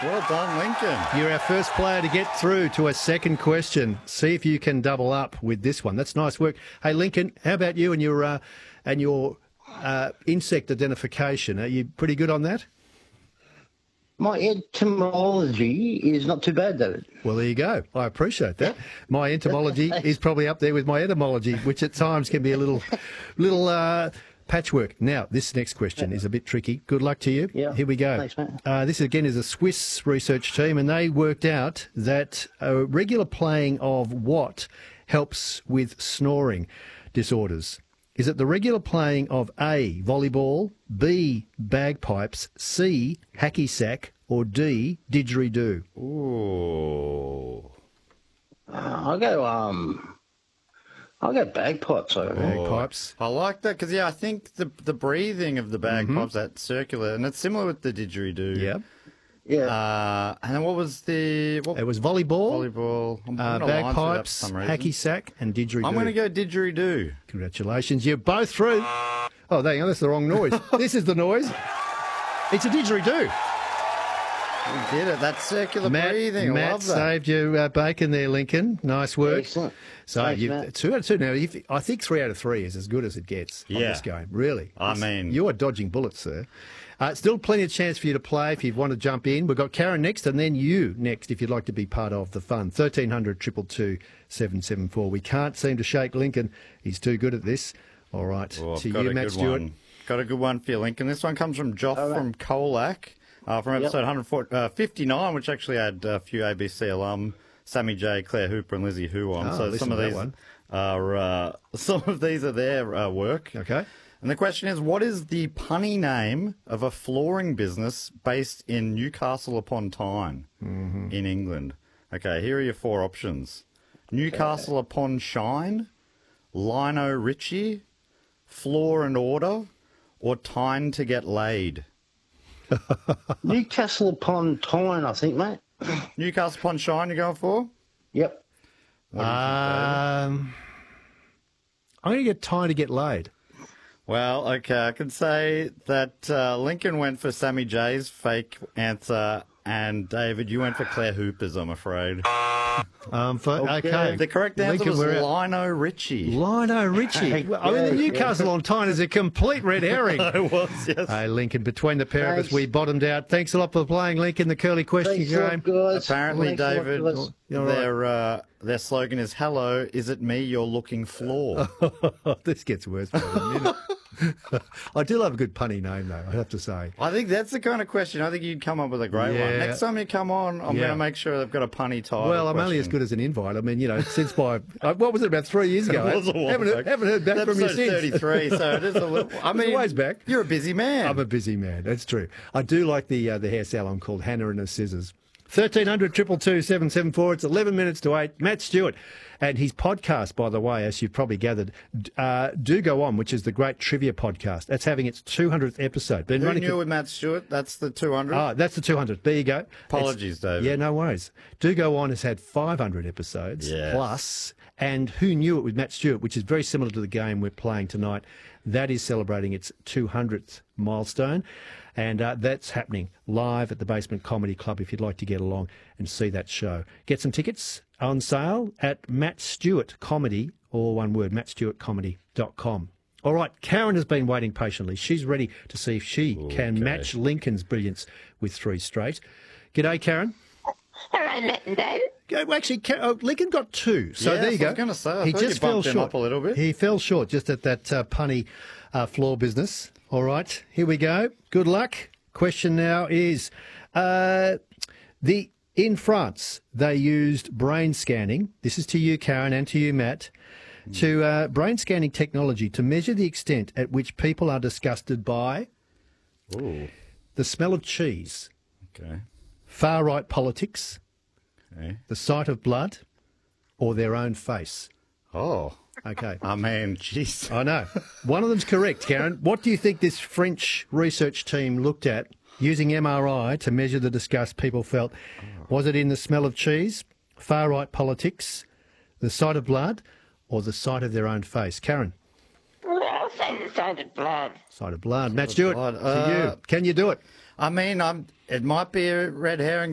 Well done, Lincoln. You're our first player to get through to a second question. See if you can double up with this one. That's nice work. Hey, Lincoln, how about you and your insect identification? Are you pretty good on that? My etymology is not too bad, David. Well, there you go. I appreciate that. My entomology is probably up there with my etymology, which at times can be a little patchwork. Now, this next question is a bit tricky. Good luck to you. Yeah. Here we go. Thanks, mate. This, again, is a Swiss research team, and they worked out that a regular playing of what helps with snoring disorders? Is it the regular playing of A, volleyball, B, bagpipes, C, hacky sack, or D, didgeridoo? Ooh. I'll go bagpipes over there. Bagpipes. I like that because, I think the breathing of the bagpipes, that circular, and it's similar with the didgeridoo. Yeah. Yeah. And then what was the... It was volleyball, volleyball. I'm putting a line through that for bagpipes, some reason. hacky sack, and didgeridoo. I'm going to go didgeridoo. Congratulations, you're both through. Oh, there you go, that's the wrong noise. This is the noise. It's a didgeridoo. We did it. That circular breathing. I Matt love that. saved you bacon there, Lincoln. Nice work. Excellent. So Thanks, you've Matt. 2 out of 2 now. I think 3 out of 3 is as good as it gets on Yeah. this game. Really. I mean- you are dodging bullets, sir. Still plenty of chance for you to play if you want to jump in. We've got Karen next, and then you next if you'd like to be part of the fun. 1300 222 774. We can't seem to shake Lincoln. He's too good at this. All right, Oh, I've to got you, a Matt good Stewart. one. Got a good one for you, Lincoln. This one comes from Joff from Colac, from episode 159, which actually had a few ABC alum, Sammy J, Claire Hooper, and Lizzie Hu on. Oh, So listen some of to that these one. are some of these are their work. Okay. And the question is, what is the punny name of a flooring business based in Newcastle upon Tyne in England? Okay, here are your 4 options. Newcastle upon Shine, Lino Richie, Floor and Order, or Tyne to get laid? Newcastle upon Tyne, I think, mate. Newcastle upon Shine you're going for? Yep. What do you think, David? I'm going to get time to get laid. Well, okay, I can say that Lincoln went for Sammy J's fake answer, and David, you went for Claire Hooper's, I'm afraid. Okay. The correct answer Lincoln, was we're out. Lino Richie. Lino Richie. Well, I mean, the Newcastle on Tyne is a complete red herring. It was, yes. Hey, Lincoln, between the pair of us, Thanks. we bottomed out. Thanks a lot for playing, Lincoln, the curly question Thanks a lot, game. guys. Apparently, Thanks a lot, David, guys. You're right. their slogan is, "Hello, is it me you're looking for?" This gets worse by the minute. I do love a good punny name, though, I have to say. I think that's the kind of question. I think you'd come up with a great Yeah. one. Next time you come on, I'm Yeah. going to make sure they've got a punny title. Well, I'm only as good as an invite. I mean, since my... what was it, about 3 years ago? It was a while haven't back. heard back from you Episode since. 33, so it is a little... I mean, a ways back. You're a busy man. I'm a busy man. That's true. I do like the hair salon called Hannah and her Scissors. 1300 222 774. It's 11 minutes to 8. Matt Stewart and his podcast, by the way, as you've probably gathered, Do Go On, which is the great trivia podcast. That's having its 200th episode. Been Who running knew with Matt Stewart? That's the 200. Oh, that's the 200th. There you go. Apologies, David. Yeah, no worries. Do Go On has had 500 episodes Yes. plus, and Who Knew It with Matt Stewart, which is very similar to the game we're playing tonight. That is celebrating its 200th milestone, and that's happening live at the Basement Comedy Club if you'd like to get along and see that show. Get some tickets on sale at Matt Stewart Comedy, all one word, mattstewartcomedy.com. All right, Karen has been waiting patiently. She's ready to see if she can match Lincoln's brilliance with 3 straight. G'day, Karen. Hello, Matt and David. Well, actually, Lincoln got 2, so Yes, there you go. I was gonna say, I he thought just you fell bumped him short up a little bit. He fell short just at that punny floor business. All right, here we go. Good luck. Question now is, in France they used brain scanning. This is to you, Karen, and to you, Matt. To brain scanning technology to measure the extent at which people are disgusted by Ooh. the smell of cheese, Okay. far right politics, Okay. the sight of blood, or their own face. Oh. Okay. I mean, jeez. I know. One of them's correct, Karen. What do you think this French research team looked at using MRI to measure the disgust people felt? Was it in the smell of cheese, far right politics, the sight of blood, or the sight of their own face? Karen. Well, I'll say the sight of blood. Sight of blood. Matt Stewart, blood. to you. Can you do it? I mean, it might be a red herring